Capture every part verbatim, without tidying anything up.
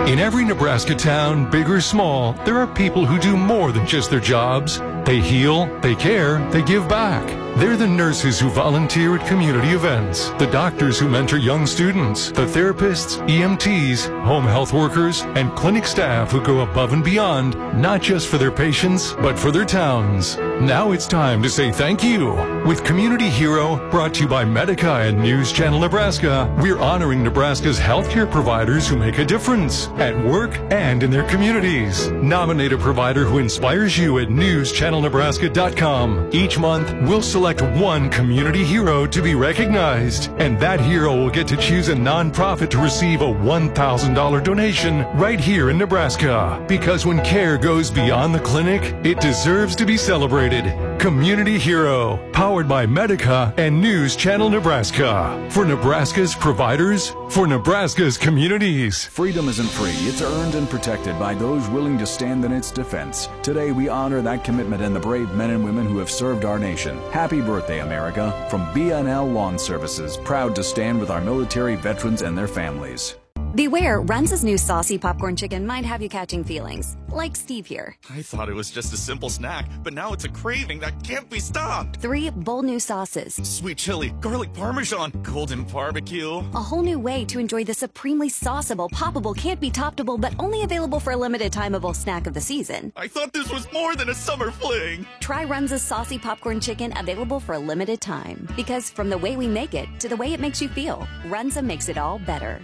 In every Nebraska town, big or small, there are people who do more than just their jobs. They heal, they care, they give back. They're the nurses who volunteer at community events, the doctors who mentor young students, the therapists, E M Ts, home health workers, and clinic staff who go above and beyond, not just for their patients, but for their towns. Now it's time to say thank you. With Community Hero, brought to you by Medica and News Channel Nebraska, we're honoring Nebraska's healthcare providers who make a difference at work and in their communities. Nominate a provider who inspires you at news channel nebraska dot com. Each month, we'll select one community hero to be recognized, and that hero will get to choose a nonprofit to receive a one thousand dollars donation right here in Nebraska. Because when care goes beyond the clinic, it deserves to be celebrated. Community Hero, powered by Medica and News Channel Nebraska. For Nebraska's providers, for Nebraska's communities. Freedom isn't free. It's earned and protected by those willing to stand in its defense. Today, we honor that commitment and the brave men and women who have served our nation. Happy birthday, America. From B N L Lawn Services, proud to stand with our military veterans and their families. Beware, Runza's new saucy popcorn chicken might have you catching feelings, like Steve here. I thought it was just a simple snack, but now it's a craving that can't be stopped. Three bold new sauces. Sweet chili, garlic parmesan, golden barbecue. A whole new way to enjoy the supremely sauceable, poppable, can't be toppable, but only available for a limited timeable snack of the season. I thought this was more than a summer fling. Try Runza's saucy popcorn chicken, available for a limited time. Because from the way we make it to the way it makes you feel, Runza makes it all better.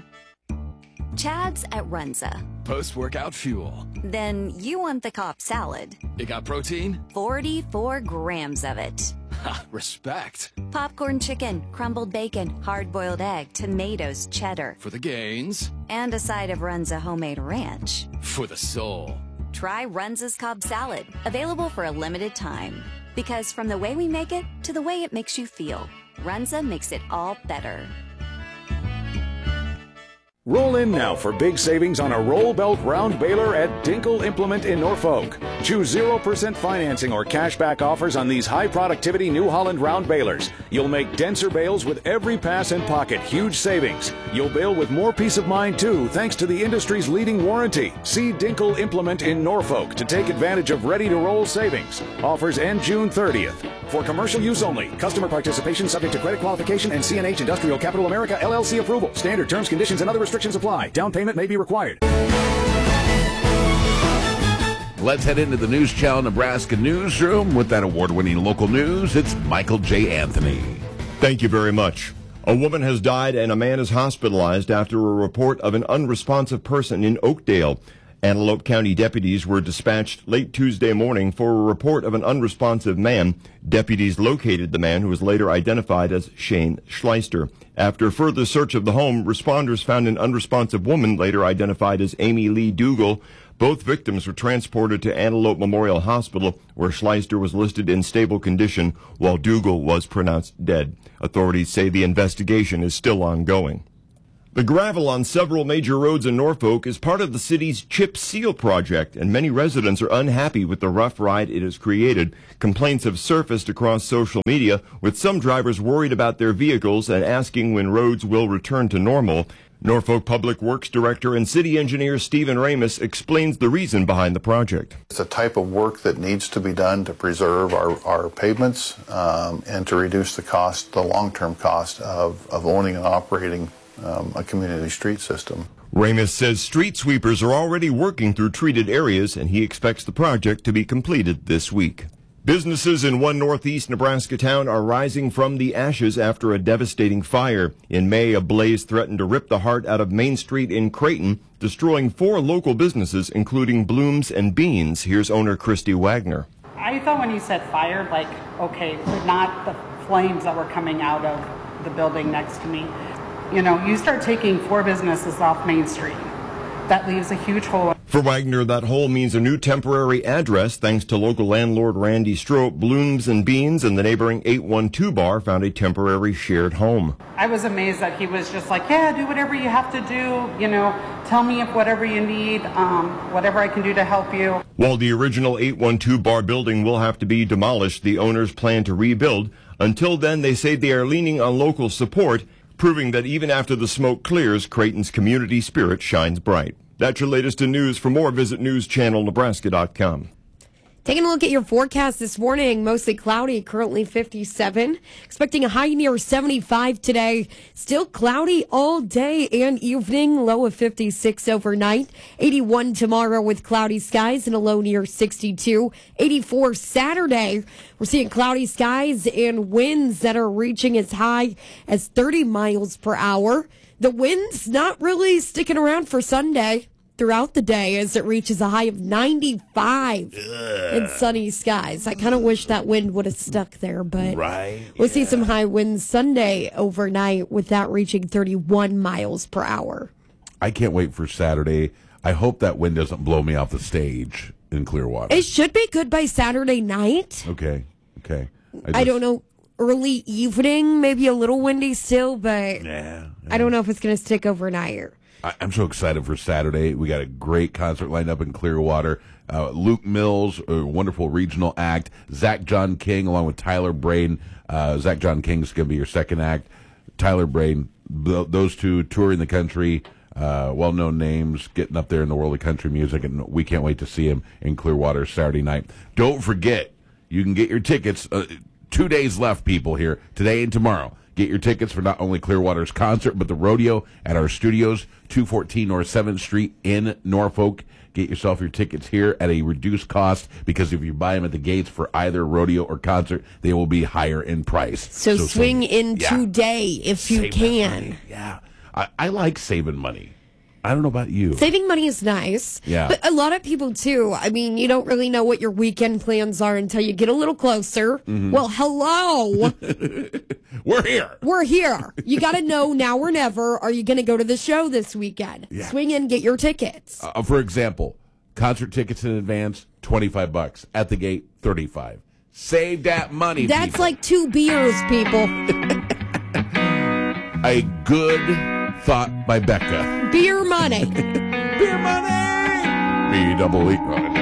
Chad's at Runza. Post-workout fuel. Then you want the Cobb salad. It got protein? forty-four grams of it. Ha, respect. Popcorn chicken, crumbled bacon, hard-boiled egg, tomatoes, cheddar. For the gains. And a side of Runza homemade ranch. For the soul. Try Runza's Cobb salad, available for a limited time. Because from the way we make it to the way it makes you feel, Runza makes it all better. Roll in now for big savings on a roll belt round baler at Dinkle Implement in Norfolk. Choose zero percent financing or cashback offers on these high productivity New Holland round balers. You'll make denser bales with every pass and pocket. Huge savings. You'll bale with more peace of mind too, thanks to the industry's leading warranty. See Dinkle Implement in Norfolk to take advantage of ready to roll savings. Offers end June thirtieth. For commercial use only. Customer participation subject to credit qualification and C N H Industrial Capital America L L C approval. Standard terms, conditions, and other restrictions apply. Down payment may be required. Let's head into the News Channel Nebraska newsroom with that award-winning local news. It's Michael J. Anthony. Thank you very much. A woman has died and a man is hospitalized after a report of an unresponsive person in Oakdale. Antelope County deputies were dispatched late Tuesday morning for a report of an unresponsive man. Deputies located the man, who was later identified as Shane Schleister. After further search of the home, responders found an unresponsive woman, later identified as Amy Lee Dougal. Both victims were transported to Antelope Memorial Hospital, where Schleister was listed in stable condition, while Dougal was pronounced dead. Authorities say the investigation is still ongoing. The gravel on several major roads in Norfolk is part of the city's chip seal project, and many residents are unhappy with the rough ride it has created. Complaints have surfaced across social media, with some drivers worried about their vehicles and asking when roads will return to normal. Norfolk Public Works Director and City Engineer Stephen Ramus explains the reason behind the project. It's a type of work that needs to be done to preserve our, our pavements um, and to reduce the cost, the long-term cost of, of owning and operating Um, a community street system. Ramus says street sweepers are already working through treated areas, and he expects the project to be completed this week. Businesses in one northeast Nebraska town are rising from the ashes after a devastating fire. In May, a blaze threatened to rip the heart out of Main Street in Creighton, destroying four local businesses, including Blooms and Beans. Here's owner Christy Wagner. I thought when you said fire, like, okay, not the flames that were coming out of the building next to me. You know, you start taking four businesses off Main Street. That leaves a huge hole. For Wagner, that hole means a new temporary address. Thanks to local landlord Randy Strope, Blooms and Beans and the neighboring eight one two bar found a temporary shared home. I was amazed that he was just like, yeah, do whatever you have to do. You know, tell me if whatever you need, um, whatever I can do to help you. While the original eight one two bar building will have to be demolished, the owners plan to rebuild. Until then, they say they are leaning on local support, proving that even after the smoke clears, Creighton's community spirit shines bright. That's your latest in news. For more, visit news channel nebraska dot com. Taking a look at your forecast this morning, mostly cloudy, currently fifty-seven. Expecting a high near seventy-five today. Still cloudy all day and evening, low of fifty-six overnight. eighty-one tomorrow with cloudy skies and a low near sixty-two. eighty-four Saturday. We're seeing cloudy skies and winds that are reaching as high as thirty miles per hour. The wind's not really sticking around for Sunday. Throughout the day as it reaches a high of ninety-five Ugh. In sunny skies. I kind of wish that wind would have stuck there, but right? we'll yeah. see some high winds Sunday overnight with that reaching thirty-one miles per hour. I can't wait for Saturday. I hope that wind doesn't blow me off the stage in Clearwater. It should be good by Saturday night. Okay, okay. I, just, I don't know. Early evening, maybe a little windy still, but yeah, yeah. I don't know if it's going to stick overnight. I'm so excited for Saturday. We got a great concert lined up in Clearwater. Uh, Luke Mills, a wonderful regional act. Zach John King, along with Tyler Braden. Uh, Zach John King's going to be your second act. Tyler Braden, th- those two touring the country, uh, well-known names, getting up there in the world of country music, and we can't wait to see him in Clearwater Saturday night. Don't forget, you can get your tickets. Uh, two days left, people, here, today and tomorrow. Get your tickets for not only Clearwater's concert, but the rodeo at our studios, two fourteen North seventh Street in Norfolk. Get yourself your tickets here at a reduced cost, because if you buy them at the gates for either rodeo or concert, they will be higher in price. So, so swing save, in yeah. today if you Save can. Yeah. I, I like saving money. I don't know about you. Saving money is nice. Yeah. But a lot of people, too, I mean, you don't really know what your weekend plans are until you get a little closer. Mm-hmm. Well, hello. We're here. We're here. You got to know now or never, are you going to go to the show this weekend? Yeah. Swing in, get your tickets. Uh, for example, concert tickets in advance, twenty-five bucks. At the gate, thirty-five. Save that money, That's people. like two beers, people. A good thought by Becca. Beer money. Beer money. B double E.